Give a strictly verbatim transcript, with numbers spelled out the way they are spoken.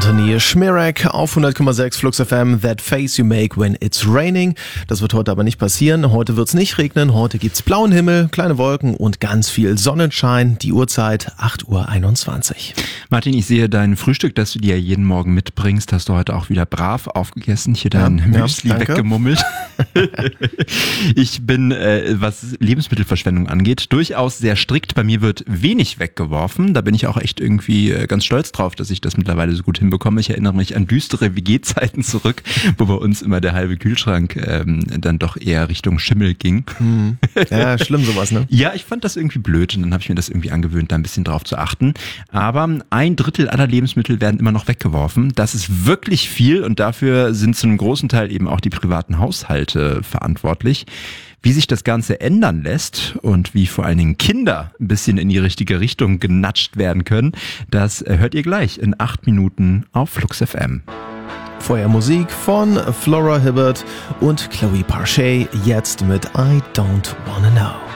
Anthony Schmirek auf hundert Komma sechs Flux F M. That face you make when it's raining. Das wird heute aber nicht passieren. Heute wird's nicht regnen. Heute gibt's blauen Himmel, kleine Wolken und ganz viel Sonnenschein. Die Uhrzeit acht Uhr einundzwanzig. Martin, ich sehe dein Frühstück, das du dir jeden Morgen mitbringst, hast du heute auch wieder brav aufgegessen. Hier dein ja, Müsli ja, weggemummelt. Ich bin, äh, was Lebensmittelverschwendung angeht, durchaus sehr strikt. Bei mir wird wenig weggeworfen. Da bin ich auch echt irgendwie äh, ganz stolz drauf, dass ich das mittlerweile so gut hinbekomme. Ich erinnere mich an düstere W G-Zeiten zurück, wo bei uns immer der halbe Kühlschrank ähm, dann doch eher Richtung Schimmel ging. Hm. Ja, schlimm sowas, ne? Ja, ich fand das irgendwie blöd und dann habe ich mir das irgendwie angewöhnt, da ein bisschen drauf zu achten. Aber ein Drittel aller Lebensmittel werden immer noch weggeworfen. Das ist wirklich viel und dafür sind zu einem großen Teil eben auch die privaten Haushalte verantwortlich. Wie sich das Ganze ändern lässt und wie vor allen Dingen Kinder ein bisschen in die richtige Richtung genatscht werden können, das hört ihr gleich in acht Minuten auf Flux F M. Vorher Musik von Flora Hibbert und Chloe Parche, jetzt mit I Don't Wanna Know.